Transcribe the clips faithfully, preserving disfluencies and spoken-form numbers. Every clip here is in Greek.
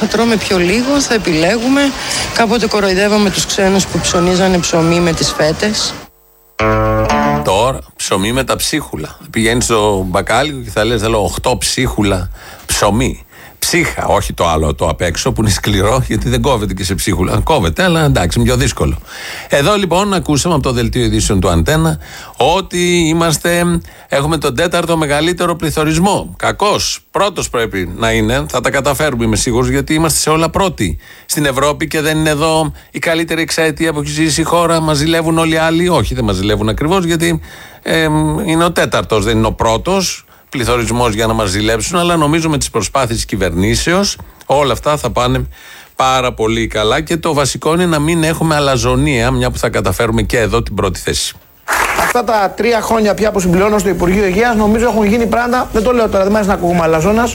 θα τρώμε πιο λίγο, θα επιλέγουμε. Κάποτε κοροϊδεύαμε τους ξένους που ψωνίζανε ψωμί με τις φέτες. Τώρα ψωμί με τα ψίχουλα. Πηγαίνεις στο μπακάλικο και θα λες θέλω οκτώ ψίχουλα ψωμί. Ψύχα, όχι το άλλο το απ' έξω που είναι σκληρό, γιατί δεν κόβεται και σε ψίχουλα. Κόβεται, αλλά εντάξει, είναι πιο δύσκολο. Εδώ λοιπόν ακούσαμε από το δελτίο ειδήσεων του Αντένα ότι είμαστε, έχουμε τον τέταρτο μεγαλύτερο πληθωρισμό. Κακός. Πρώτος πρέπει να είναι, θα τα καταφέρουμε είμαι σίγουρος, γιατί είμαστε σε όλα πρώτοι στην Ευρώπη και δεν είναι εδώ η καλύτερη εξαετία που έχει ζήσει η χώρα. Μας ζηλεύουν όλοι οι άλλοι. Όχι, δεν μας ζηλεύουν ακριβώς, γιατί ε, είναι ο τέταρτος, δεν είναι ο πρώτος πληθωρισμός για να μας ζηλέψουν, αλλά νομίζω με τις προσπάθειες της κυβερνήσεως όλα αυτά θα πάνε πάρα πολύ καλά και το βασικό είναι να μην έχουμε αλαζονία, μια που θα καταφέρουμε και εδώ την πρώτη θέση. Αυτά τα τρία χρόνια πια που συμπληρώνω στο Υπουργείο Υγείας νομίζω έχουν γίνει πράγματα, δεν το λέω τώρα, δεν μ' άρεσε να ακούγουμε αλαζόνας.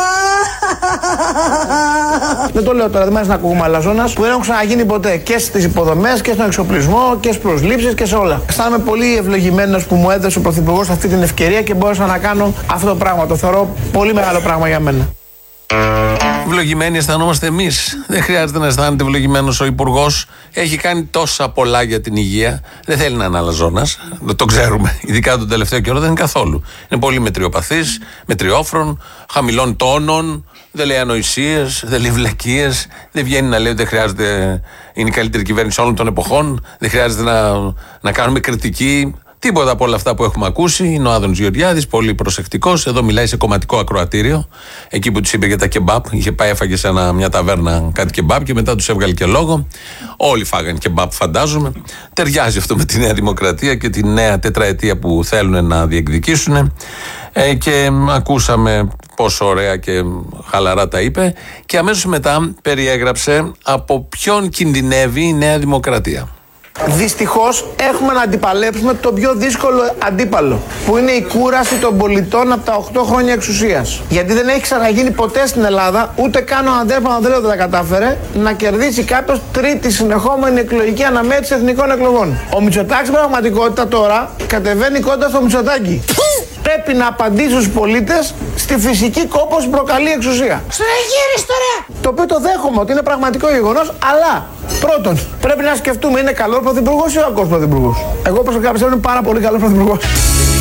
Δεν το λέω τώρα, δεν μ' άρεσε να ακούγουμε αλαζόνας, που δεν έχουν ξαναγίνει ποτέ και στις υποδομές και στον εξοπλισμό και στις προσλήψεις και σε όλα. Αισθάνομαι πολύ ευλογημένος που μου έδωσε ο Πρωθυπουργός αυτή την ευκαιρία και μπόρεσα να κάνω αυτό το πράγμα. Το θεωρώ πολύ μεγάλο πράγμα για μένα. Ευλογημένοι αισθανόμαστε εμείς. Δεν χρειάζεται να αισθάνεται ευλογημένος ο Υπουργός. Έχει κάνει τόσα πολλά για την υγεία. Δεν θέλει να είναι αλαζόνας. Το ξέρουμε. Ειδικά τον τελευταίο καιρό δεν είναι καθόλου. Είναι πολύ μετριοπαθής, μετριόφρον, χαμηλών τόνων. Δεν λέει ανοησίες, δεν λέει βλακίες. Δεν βγαίνει να λέει ότι δεν χρειάζεται. Είναι η καλύτερη κυβέρνηση όλων των εποχών. Δεν χρειάζεται να, να κάνουμε κριτική. Τίποτα από όλα αυτά που έχουμε ακούσει. Είναι ο Άδωνης Γεωργιάδης, πολύ προσεκτικός. Εδώ μιλάει σε κομματικό ακροατήριο. Εκεί που τους είπε για τα κεμπάπ. Είχε πάει, έφαγε σε ένα, μια ταβέρνα κάτι κεμπάπ και μετά τους έβγαλε και λόγο. Όλοι φάγανε κεμπάπ, φαντάζομαι. Ταιριάζει αυτό με τη Νέα Δημοκρατία και τη νέα τετραετία που θέλουν να διεκδικήσουν. Ε, και ακούσαμε πόσο ωραία και χαλαρά τα είπε. Και αμέσως μετά περιέγραψε από ποιον κινδυνεύει η Νέα Δημοκρατία. Δυστυχώς έχουμε να αντιπαλέψουμε το πιο δύσκολο αντίπαλο, που είναι η κούραση των πολιτών από τα οκτώ χρόνια εξουσίας. Γιατί δεν έχει ξαναγίνει ποτέ στην Ελλάδα, ούτε καν ο Ανδρέας Παπανδρέου δεν τα κατάφερε, να κερδίσει κάποιος τρίτη συνεχόμενη εκλογική αναμέτρηση εθνικών εκλογών. Ο Μητσοτάκης πραγματικότητα τώρα κατεβαίνει κοντά στο Μητσοτάκη. Πρέπει να απαντήσει στους πολίτες στη φυσική κόπωση που προκαλεί η εξουσία. Στραγγύρις τώρα! Το οποίο το δέχομαι ότι είναι πραγματικό γεγονός, αλλά πρώτον πρέπει να σκεφτούμε είναι καλός πρωθυπουργός ή ο κακός πρωθυπουργός. Εγώ προσωπικά πιστεύω είναι πάρα πολύ καλός πρωθυπουργός.